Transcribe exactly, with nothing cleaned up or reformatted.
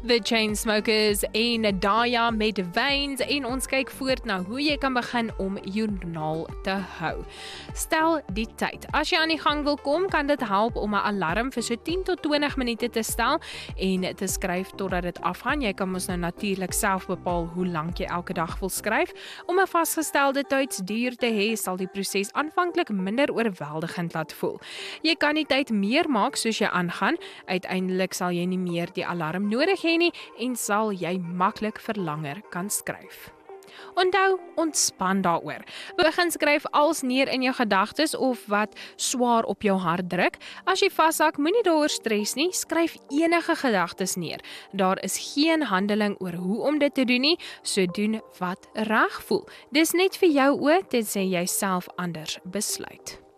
The Chainsmokers en Daya met Veins en ons kyk voort na hoe jy kan begin om joernaal te hou. Stel die tyd. As jy aan die gang wil kom, kan dit help om 'n alarm vir so tien tot twintig minute te stel en te skryf totdat dit afgaan. Jy kan mos nou natuurlik self bepaal hoe lank jy elke dag wil skryf. Om 'n vasgestelde tydsduur te hê, sal die proses aanvanklik minder oorweldigend laat voel. Jy kan die tyd meer maak soos jy aangaan. Uiteindelik sal jy nie meer die alarm nodig hê nie en sal jy maklik vir langer kan skryf. Onthou, ontspan daaroor. Begin skryf als neer in jou gedagtes of wat swaar op jou hart druk. As jy vashak, moenie daaroor stres nie, skryf enige gedagtes neer. Daar is geen handeling oor hoe om dit te doen nie, so doen wat reg voel. Dis net vir jou oë, tensy jy self anders besluit.